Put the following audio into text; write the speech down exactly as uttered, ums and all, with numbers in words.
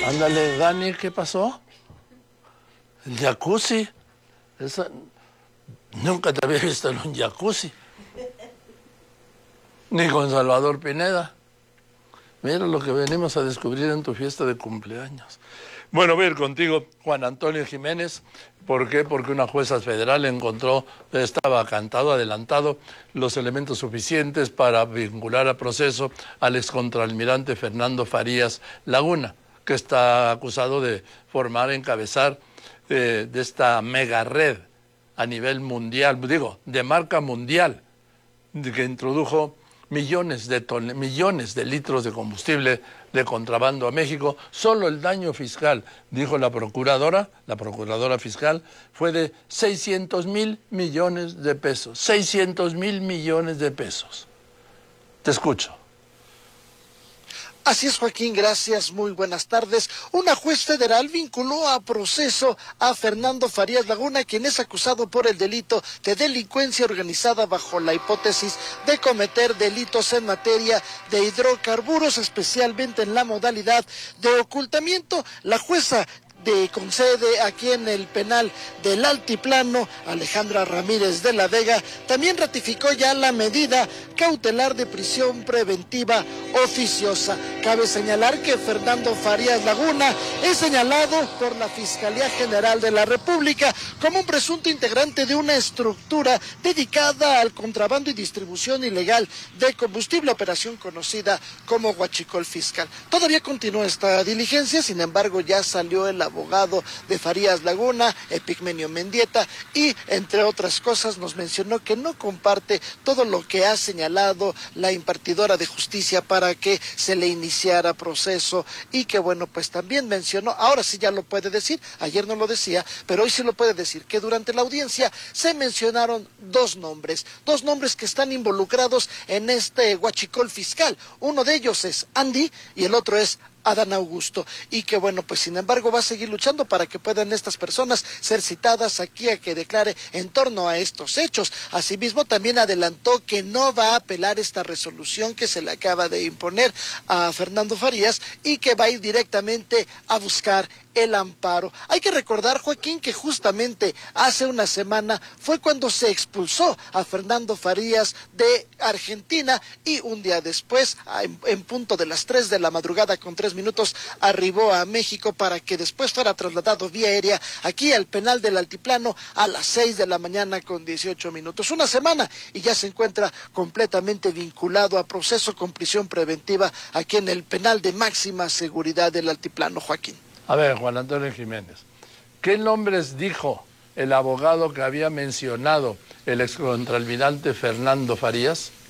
Ándale, Dani, ¿qué pasó? El jacuzzi. Esa... Nunca te había visto en un jacuzzi. Ni con Salvador Pineda. Mira lo que venimos a descubrir en tu fiesta de cumpleaños. Bueno, voy a ir contigo, Juan Antonio Jiménez. ¿Por qué? Porque una jueza federal encontró, estaba cantado, adelantado, los elementos suficientes para vincular a proceso al excontralmirante Fernando Farías Laguna, que está acusado de formar, encabezar eh, de esta mega red a nivel mundial, digo, de marca mundial, que introdujo millones de ton millones de litros de combustible de contrabando a México. Solo el daño fiscal, dijo la procuradora, la procuradora fiscal, fue de seiscientos mil millones de pesos. seiscientos mil millones de pesos. Te escucho. Así es, Joaquín, gracias, muy buenas tardes. Una juez federal vinculó a proceso a Fernando Farías Laguna, quien es acusado por el delito de delincuencia organizada bajo la hipótesis de cometer delitos en materia de hidrocarburos, especialmente en la modalidad de ocultamiento. La jueza de concede aquí en el penal del Altiplano, Alejandra Ramírez de la Vega, también ratificó ya la medida cautelar de prisión preventiva oficiosa. Cabe señalar que Fernando Farías Laguna es señalado por la Fiscalía General de la República como un presunto integrante de una estructura dedicada al contrabando y distribución ilegal de combustible, operación conocida como Huachicol Fiscal. Todavía continúa esta diligencia, sin embargo ya salió el abogado de Farías Laguna, Epigmenio Mendieta, y entre otras cosas nos mencionó que no comparte todo lo que ha señalado la impartidora de justicia para que se le iniciara proceso, y que bueno, pues también mencionó, ahora sí ya lo puede decir, ayer no lo decía, pero hoy sí lo puede decir, que durante la audiencia se mencionaron dos nombres, dos nombres que están involucrados en este huachicol fiscal. Uno de ellos es Andy y el otro es Adán Augusto, y que bueno, pues sin embargo va a seguir luchando para que puedan estas personas ser citadas aquí a que declare en torno a estos hechos. Asimismo también adelantó que no va a apelar esta resolución que se le acaba de imponer a Fernando Farías y que va a ir directamente a buscar el amparo. Hay que recordar, Joaquín, que justamente hace una semana fue cuando se expulsó a Fernando Farías de Argentina, y un día después, en, en punto de las tres de la madrugada con tres minutos, arribó a México para que después fuera trasladado vía aérea aquí al penal del Altiplano a las seis de la mañana con dieciocho minutos. Una semana y ya se encuentra completamente vinculado a proceso con prisión preventiva aquí en el penal de máxima seguridad del Altiplano, Joaquín. A ver, Juan Antonio Jiménez, ¿qué nombres dijo el abogado que había mencionado el excontralmirante Fernando Farías?